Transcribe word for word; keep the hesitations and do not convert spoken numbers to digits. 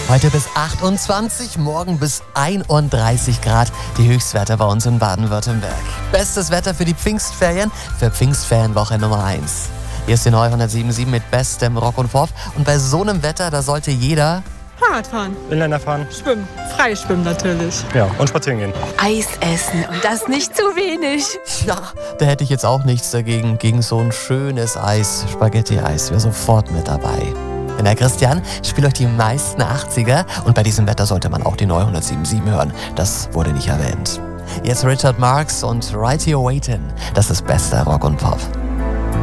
Heute bis achtundzwanzig, morgen bis einunddreißig Grad. Die Höchstwerte bei uns in Baden-Württemberg. Bestes Wetter für die Pfingstferien, für Pfingstferienwoche Nummer eins. Hier ist die neue hundertsieben Komma sieben mit bestem Rock und Pop. Und bei so einem Wetter, da sollte jeder Fahrrad fahren, Inliner fahren, schwimmen, freischwimmen natürlich. ja, und spazieren gehen. Eis essen und das nicht zu wenig. Ja, da hätte ich jetzt auch nichts dagegen, gegen so ein schönes Eis, Spaghetti-Eis, wäre sofort mit dabei. Denn der Christian spielt euch die meisten achtziger und bei diesem Wetter sollte man auch die neue hundertsieben Komma sieben hören. Das wurde nicht erwähnt. Jetzt Richard Marx und Right Here Waitin', das ist bester Rock und Pop.